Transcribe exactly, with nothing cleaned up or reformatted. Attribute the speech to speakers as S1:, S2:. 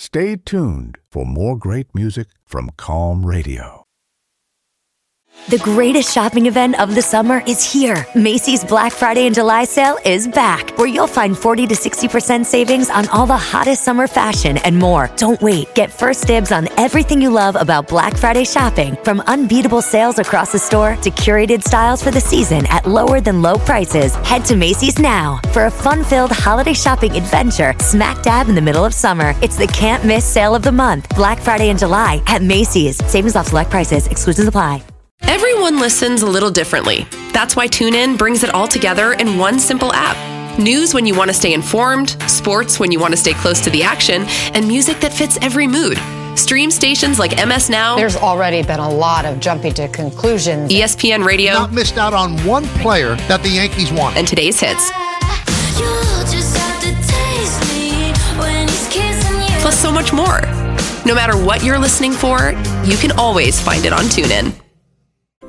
S1: Stay tuned for more great music from Calm Radio.
S2: The greatest shopping event of the summer is here. Macy's Black Friday and July sale is back, where you'll find forty to sixty percent savings on all the hottest summer fashion and more. Don't wait. Get first dibs on everything you love about Black Friday shopping, from unbeatable sales across the store to curated styles for the season at lower than low prices. Head to Macy's now for a fun-filled holiday shopping adventure smack dab in the middle of summer. It's the can't miss sale of the month, Black Friday and July at Macy's. Savings off select prices. Exclusions apply.
S3: Everyone listens a little differently. That's why TuneIn brings it all together in one simple app. News when you want to stay informed, sports when you want to stay close to the action, and music that fits every mood. Stream stations like M S Now.
S4: There's already been a lot of jumping to conclusions.
S3: E S P N Radio.
S5: Not missed out on one player that the Yankees want.
S3: And today's hits. Plus so much more. No matter what you're listening for, you can always find it on TuneIn.